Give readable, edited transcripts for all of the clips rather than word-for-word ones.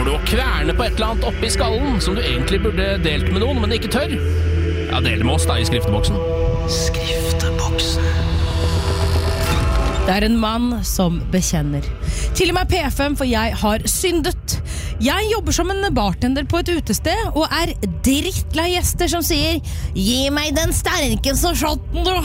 du å kverne på et eller annet oppi skallen som du egentlig burde delt med noen, men ikke tør? Ja, del med oss da i skrifteboksen. Skrifteboksen. Det en mann som bekjenner. Til og med P5, for jeg har syndet. Jeg jobber som en bartender på et utested, og drittlei gjester som sier «Gi meg den sterkeste shotten du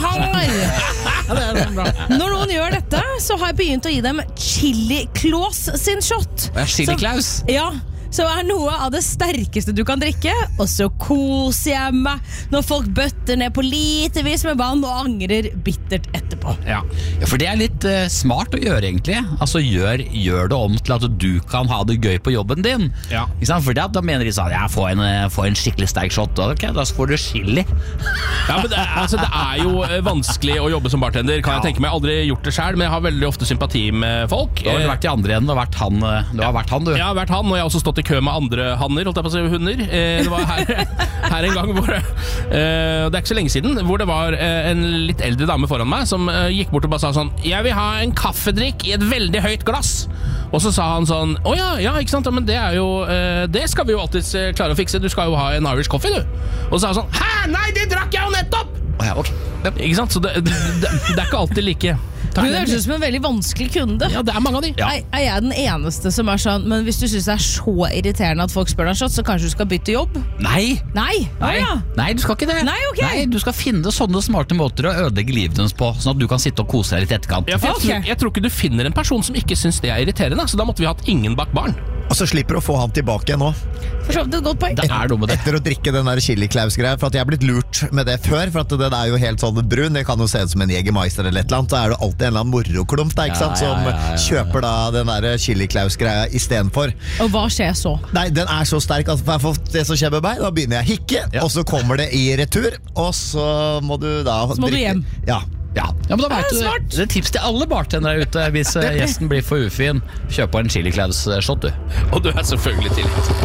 har!» Når noen gjør dette, så har jeg begynt å gi dem Chili Claus sin shot. Chili Claus? Ja, som noe av det sterkeste du kan drikke. Og så koser jeg meg når folk bøtter ned på litervis med vann og angrer bittert etterpå. Ja, for det litt smart å gjøre egentlig. Altså gjør det om til at du kan ha det gøy på jobben din. Ja. For da mener de sånn, få en skikkelig sterk shot. Ok, da får du chili. Ja, men det jo vanskelig å jobbe som bartender, kan jeg tenke meg. Jeg har aldri gjort det selv, men jeg har veldig ofte sympati med folk. Du har vært i andre enden, du har vært han, du. Jeg har vært han, og jeg har også stått i kø med andre hanner, holdt jeg på å si hunder. Det var her en gang hvor det ikke så lenge siden, hvor det var en litt eldre dame foran meg som gikk bort og bare sa sånn: jeg vil ha en kaffedrikk i et veldig høyt glass. Og så sa han sånn: å ja, ikke sant, men det jo det skal vi jo alltid klare å fikse. Du skal jo ha en Irish coffee, du. Og så sa han sånn: hæ, nei, det drakk jeg jo nettopp! Ja, ok. Ikke sant, så det ikke alltid like. Du høres ut som en veldig vanskelig kunde. Ja, det mange av de. Ja. Jeg den eneste som sånn, men hvis du synes det så irriterende at folk spør deg shot, så kanskje du skal bytte jobb? Nei, ja. Nei, du skal ikke det. Nei, okay. Nei, du skal finne sånne smarte måter å ødelegge livet deres på, sånn at du kan sitte og kose deg litt etterkant. Ja, for jeg tror ikke du finner en person som ikke synes det irriterende, så da måtte vi hatt ingen bak barn. Og så slipper du å få han tilbake nå. For så vidt et godt poeng. Det noe med det. Etter å drikke den der Chili Claus-greia, for at jeg har blitt lurt med det før, for at den jo helt sånn brun, det kan jo se ut som en Jägermeister eller et eller annet, så det alltid en eller annen moroklump der, ikke sant, som kjøper da den der Chili Claus-greia i stedet for. Og hva skjer så? Nei, den så sterk at for det som skjer med meg, da begynner jeg å hikke, og så kommer det i retur, og så må du da så må drikke. du hjem. Ja, men da vet du smart. det. Tips til alle bartendere ute. Hvis gjesten blir for ufin, kjøp på en Chili Claus shot, du. Og du selvfølgelig tilgitt.